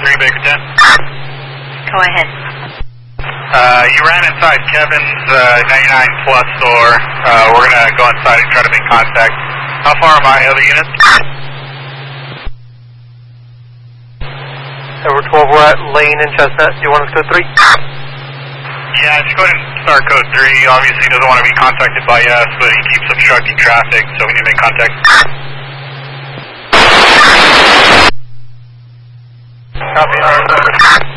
3 Baker 10. Go ahead. You ran inside Kevin's 99 plus store. We're going to go inside and try to make contact. How far am I, other units? Over 12, we're at Lane and Chestnut. Do you want us to go 3? Yeah, just go ahead and start code 3. Obviously, he doesn't want to be contacted by us, but he keeps obstructing traffic, so we need to make contact. Copy.